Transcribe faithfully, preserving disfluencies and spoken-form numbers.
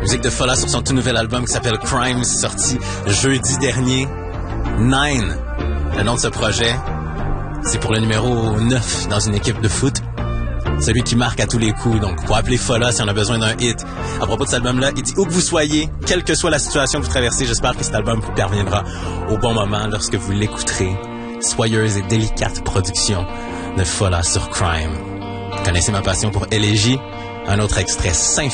Musique de Fola sur son tout nouvel album qui s'appelle Crime, sorti jeudi dernier. Nine, le nom de ce projet, c'est pour le numéro neuf dans une équipe de foot. Celui qui marque à tous les coups. Donc, faut appeler Fola si on a besoin d'un hit. À propos de cet album-là, il dit où que vous soyez, quelle que soit la situation que vous traversez, j'espère que cet album vous parviendra au bon moment lorsque vous l'écouterez. Soyeuse et délicate production de Fola sur Crime. Vous connaissez ma passion pour Élégie? Un autre extrait, Saint